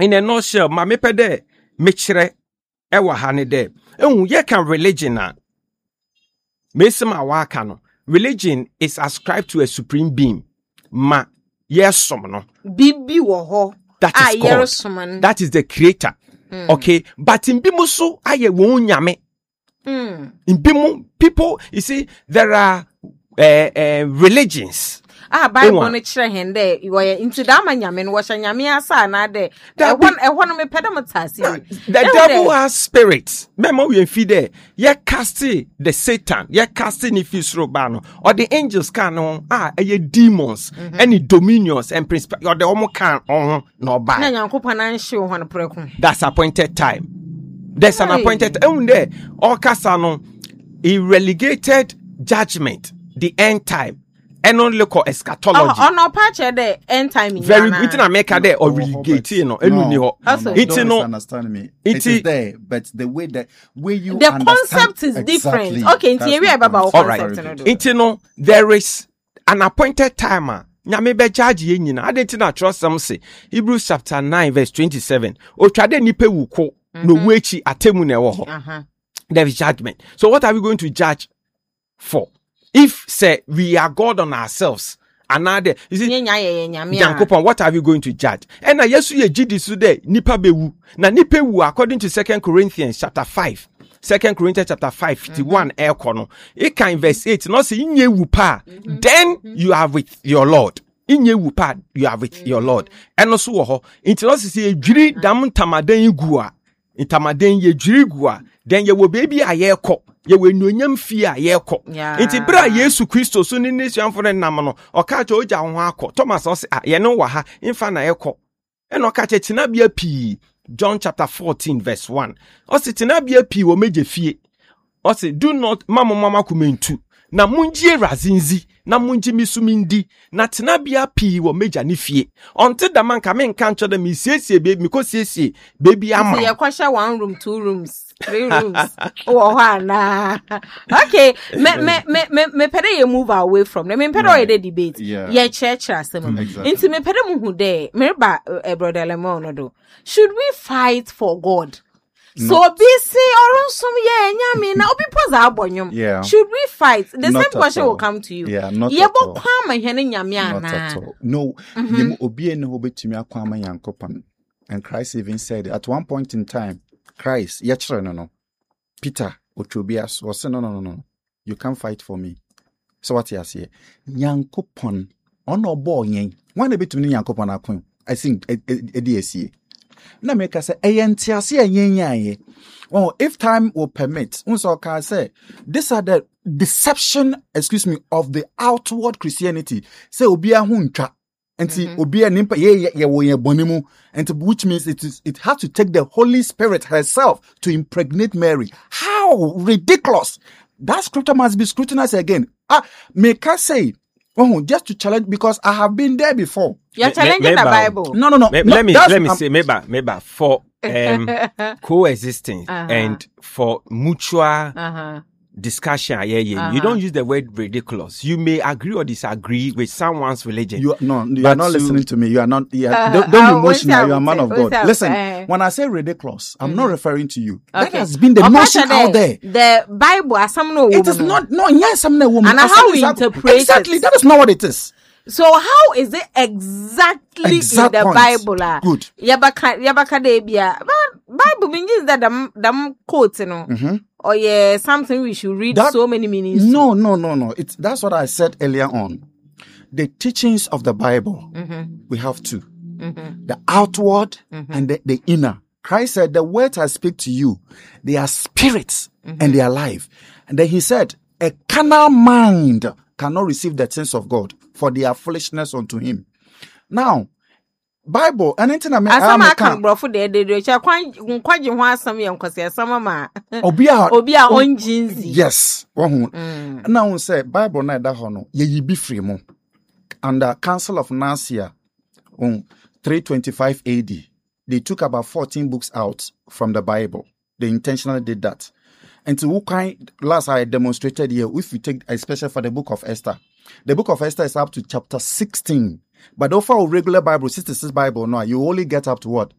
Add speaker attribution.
Speaker 1: in a nutshell, ma mepede mechire ewa hane de. Ye can religion na. Mesema waka no. Religion is ascribed to a supreme being. Ma yes no.
Speaker 2: Bibi wo ho.
Speaker 1: That is God. That is the creator. Okay, but in bimusu aye wo nyame. In bimu people, you see, there are religions.
Speaker 2: Bible no kire hen there you are into that nyame no wo nyame asa na there. Ehon me pede mutasi.
Speaker 1: The devil has spirits. Memo we feed there. Ye cast the Satan, ye casting if you no or the angels can ye demons, any dominions and principalities or the omo can no bad.
Speaker 2: Na Nyankopon an hye ho no preku.
Speaker 1: That's appointed time. There's an appointed time there. All casta no he relegated judgment, the end time. And only call eschatology.
Speaker 2: No patch the end time in
Speaker 1: very good in America there or relegate, you know.
Speaker 3: It's not understand me. It is there, but the way you
Speaker 2: the concept is different. Exactly. Okay, in theory about concept.
Speaker 1: It's no, there is an appointed timer. Nyame be charge ye nyina. I didn't not trust some say. Hebrews chapter 9 verse 27. O twade nipa wuko no wechi atemu na ewo ho. There is judgment. So what are we going to judge for? If say we are God on ourselves, another you see, what are we going to judge? And na yesu ye gidi su de nipa bewu. Na nipa wu according to 2 Corinthians chapter 5. 2 Corinthians chapter 5, 51 kono. It can verse 8. No say inye wu pa. Then you are with your Lord. Inye wu pa, you are with your Lord. And also ho. Inti no say jiri dam tamaden gua. Intamaden ye jiri gua. Then ye wo baby aye ko. Ye we nuonyam fie a ye kɔ nti bra Yesu Kristo so ne nesuamfo ne nam no ɔka che oja ho akɔ Thomas ɔse ye no wa ha mfa na ye kɔ ɛna ɔka che tenabia pii John chapter 14 verse 1 ɔse tenabia pii wo meje fie ɔse do not mama kumentu na munjie razinzi na munji misumindi na tenabia pii wo meja ne fie ɔnte da man ka me nka ncho da me siesie baby me ko siesie baby ama
Speaker 2: ye kwahya 1 room 2 rooms 3 rooms. Oh, nah. Okay. Me pede ye move away from them. Me pede ye debate. Ye church asem. Inti me pede mu hu there. Me ba brother Lemon no do. Should we fight for God? So be see oronsum ye nyame na obi poza abonyum. Should we fight? The same question will come to you.
Speaker 3: Not
Speaker 2: ye bo kwama hene nyame ana.
Speaker 3: Not at all. No. Yem obi ene ho betumi akwama Yankopon. And Christ even said at one point in time Christ, no. Peter, Ochobias, was no. You can't fight for me. So what you say? Yankopon, ono bo yen. One a bit to me Yankopon akun. I think ADSC. Na make us say entiase yen. Oh, if time will permit, unso can say these are the deception, of the outward Christianity. Say obia huntwa. And see, obia nimpa ye bonimu, and which means it has to take the Holy Spirit herself to impregnate Mary. How ridiculous! That scripture must be scrutinized again. Make us say, just to challenge because I have been there before.
Speaker 2: You're challenging the Bible.
Speaker 1: No. Let me say, maybe for coexistence and for mutual. Discussion, you don't use the word ridiculous. You may agree or disagree with someone's religion.
Speaker 3: You are not listening to me. You are not. Don't be emotional. You are a man of God. Listen, when I say ridiculous, I'm not referring to you. Okay. That has been the notion out there.
Speaker 2: The Bible, it is
Speaker 3: not. No, yes, I'm a woman.
Speaker 2: And how we interpret
Speaker 3: exactly. That is not what it is.
Speaker 2: So how is it exactly in the Bible?
Speaker 3: Good.
Speaker 2: Yabaka debia. Bible means that them quotes, you know. Or something we should read so many meanings.
Speaker 3: No. That's what I said earlier on. The teachings of the Bible, we have two. The outward and the inner. Christ said, the words I speak to you, they are spirits and they are life. And then he said, a carnal mind cannot receive the things of God, for they are foolishness unto him. Now, Bible, anything I mean,
Speaker 2: I can't bro for the quite you want some young cause some ma obia on jeans.
Speaker 3: Yes. Now say Bible na da hono ye be free mo. Under Council of Nicaea on 325 AD, they took about 14 books out from the Bible. They intentionally did that. And to who kind last I demonstrated here, if we take especially for the book of Esther. The book of Esther is up to chapter 16. But over a regular Bible, 66 Bible, no, you only get up to what?